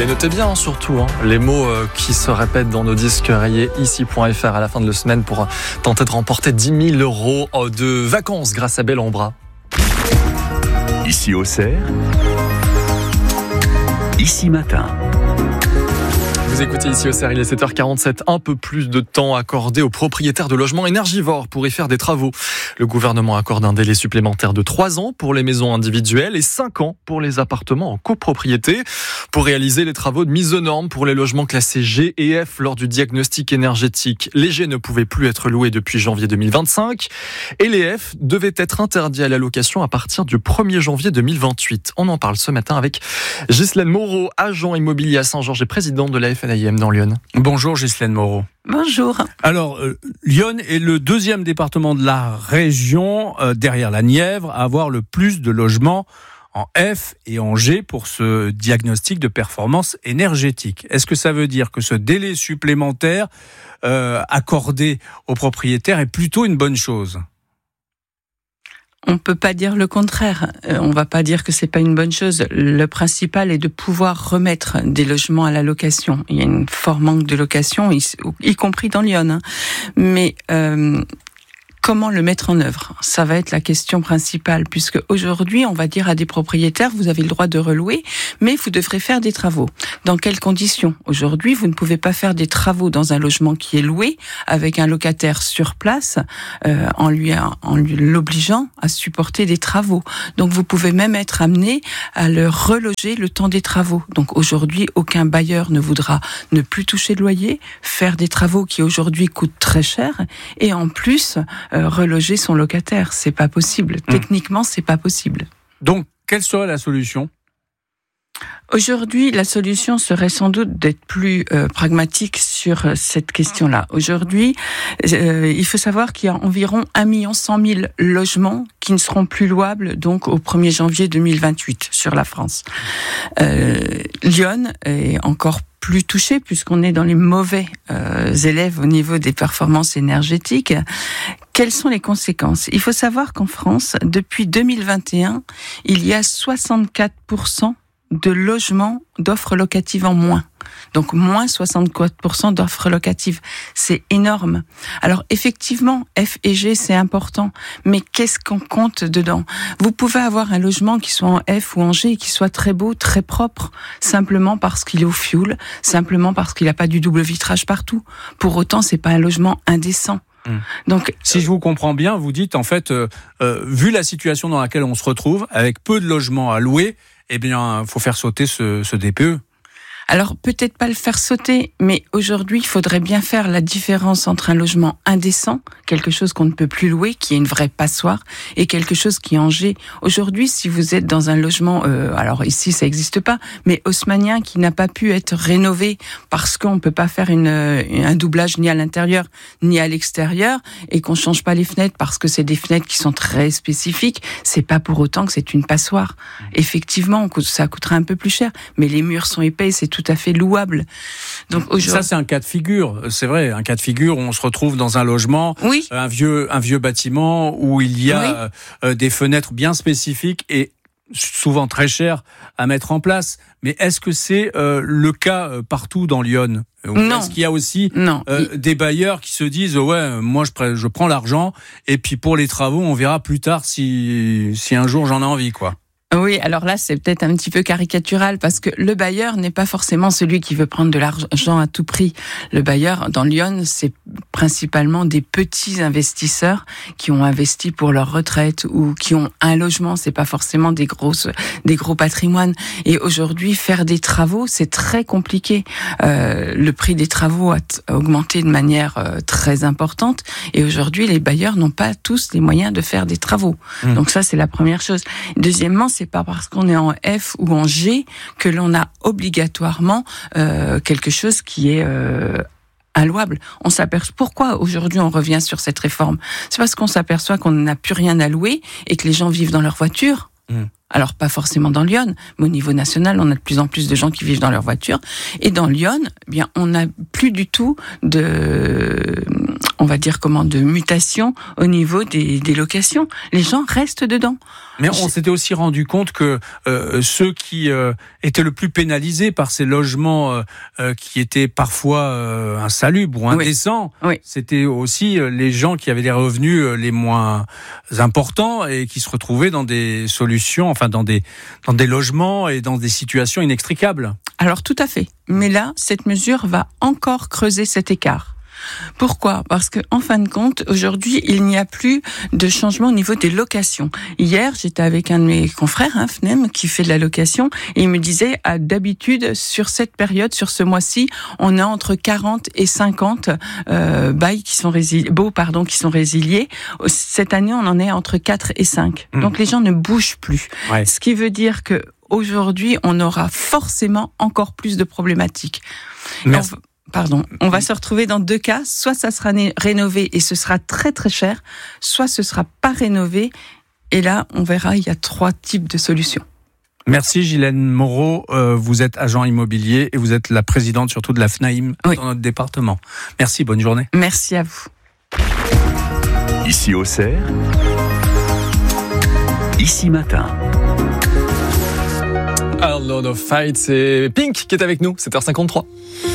les notez bien, surtout, les mots qui se répètent dans nos disques rayés ici.fr à la fin de la semaine pour tenter de remporter 10 000 euros de vacances grâce à Bellambra. Ici Auxerre, Ici Matin. Vous écoutez Ici Auxerre, il est 7h47, un peu plus de temps accordé aux propriétaires de logements énergivores pour y faire des travaux. Le gouvernement accorde un délai supplémentaire de 3 ans pour les maisons individuelles et 5 ans pour les appartements en copropriété pour réaliser les travaux de mise aux normes pour les logements classés G et F lors du diagnostic énergétique. Les G ne pouvaient plus être loués depuis janvier 2025 et les F devaient être interdits à la location à partir du 1er janvier 2028. On en parle ce matin avec Ghislaine Moreau, agent immobilier à Saint-Georges et présidente de la FNAIM dans Lyon. Bonjour Ghislaine Moreau. Bonjour. Alors, Lyon est le 2e département de la région, derrière la Nièvre, à avoir le plus de logements en F et en G pour ce diagnostic de performance énergétique. Est-ce que ça veut dire que ce délai supplémentaire accordé aux propriétaires est plutôt une bonne chose ? On peut pas dire le contraire. On va pas dire que c'est pas une bonne chose. Le principal est de pouvoir remettre des logements à la location. Il y a un fort manque de location, y compris dans Lyon. Mais comment le mettre en œuvre ? Ça va être la question principale, puisque aujourd'hui, on va dire à des propriétaires, vous avez le droit de relouer, mais vous devrez faire des travaux. Dans quelles conditions ? Aujourd'hui, vous ne pouvez pas faire des travaux dans un logement qui est loué, avec un locataire sur place, en lui l'obligeant à supporter des travaux. Donc, vous pouvez même être amené à le reloger le temps des travaux. Donc, aujourd'hui, aucun bailleur ne voudra ne plus toucher le loyer, faire des travaux qui aujourd'hui coûtent très cher, et en plus, reloger son locataire. C'est pas possible. Techniquement, c'est pas possible. Donc, quelle serait la solution ? Aujourd'hui, la solution serait sans doute d'être plus pragmatique sur cette question-là. Aujourd'hui, il faut savoir qu'il y a environ 1 100 000 logements qui ne seront plus louables donc au 1er janvier 2028 sur la France. Lyon est encore plus touché puisqu'on est dans les mauvais élèves au niveau des performances énergétiques. Quelles sont les conséquences ? Il faut savoir qu'en France, depuis 2021, il y a 64% de logements d'offres locatives en moins. Donc moins 64% d'offres locatives. C'est énorme. Alors effectivement, F et G, c'est important. Mais qu'est-ce qu'on compte dedans ? Vous pouvez avoir un logement qui soit en F ou en G, qui soit très beau, très propre, simplement parce qu'il est au fioul, simplement parce qu'il n'a pas du double vitrage partout. Pour autant, c'est pas un logement indécent. Donc, si je vous comprends bien, vous dites en fait, vu la situation dans laquelle on se retrouve, avec peu de logements à louer, eh bien, faut faire sauter ce DPE. Alors, peut-être pas le faire sauter, mais aujourd'hui, il faudrait bien faire la différence entre un logement indécent, quelque chose qu'on ne peut plus louer, qui est une vraie passoire, et quelque chose qui est en G. Aujourd'hui, si vous êtes dans un logement, alors ici, ça n'existe pas, mais haussmannien, qui n'a pas pu être rénové parce qu'on ne peut pas faire un doublage ni à l'intérieur, ni à l'extérieur, et qu'on change pas les fenêtres parce que c'est des fenêtres qui sont très spécifiques, c'est pas pour autant que c'est une passoire. Effectivement, ça coûtera un peu plus cher, mais les murs sont épais, c'est tout à fait louable. Donc ça, c'est un cas de figure, c'est vrai, un cas de figure où on se retrouve dans un logement, oui. un vieux bâtiment où il y a des fenêtres bien spécifiques et souvent très chères à mettre en place. Mais est-ce que c'est le cas partout dans Lyon ? Non. Est-ce qu'il y a aussi des bailleurs qui se disent moi je prends l'argent et puis pour les travaux on verra plus tard si un jour j'en ai envie, quoi. Oui, alors là, c'est peut-être un petit peu caricatural parce que le bailleur n'est pas forcément celui qui veut prendre de l'argent à tout prix. Le bailleur, dans Lyon, c'est principalement des petits investisseurs qui ont investi pour leur retraite ou qui ont un logement. C'est pas forcément des gros patrimoines. Et aujourd'hui, faire des travaux, c'est très compliqué. Le prix des travaux a augmenté de manière très importante. Et aujourd'hui, les bailleurs n'ont pas tous les moyens de faire des travaux. Donc ça, c'est la première chose. Deuxièmement, c'est pas parce qu'on est en F ou en G que l'on a obligatoirement quelque chose qui est inlouable. On s'aperçoit pourquoi aujourd'hui on revient sur cette réforme. C'est parce qu'on s'aperçoit qu'on n'a plus rien à louer et que les gens vivent dans leur voiture. Alors pas forcément dans Lyon, mais au niveau national, on a de plus en plus de gens qui vivent dans leur voiture. Et dans Lyon, eh bien, on n'a plus du tout de mutation au niveau des locations. Les gens restent dedans. Mais on s'était aussi rendu compte que ceux qui étaient le plus pénalisés par ces logements qui étaient parfois insalubres ou indécents, c'était aussi les gens qui avaient des revenus les moins importants et qui se retrouvaient dans des solutions, enfin dans des logements et dans des situations inextricables. Alors tout à fait. Mais là, cette mesure va encore creuser cet écart. Pourquoi ? Parce que, en fin de compte, aujourd'hui, il n'y a plus de changement au niveau des locations. Hier, j'étais avec un de mes confrères, FNEM, qui fait de la location, et il me disait, d'habitude, sur cette période, sur ce mois-ci, on a entre 40 et 50 bails qui sont résiliés. Cette année, on en est entre 4 et 5. Donc les gens ne bougent plus. Ouais. Ce qui veut dire que aujourd'hui, on aura forcément encore plus de problématiques. On va se retrouver dans deux cas. Soit ça sera rénové et ce sera très très cher, soit ce sera pas rénové. Et là, on verra, il y a 3 types de solutions. Merci Ghislaine Moreau. Vous êtes agent immobilier et vous êtes la présidente surtout de la FNAIM dans notre département. Merci, bonne journée. Merci à vous. Ici Auxerre, Ici Matin. A Lot of Fight, c'est Pink qui est avec nous, 7h53.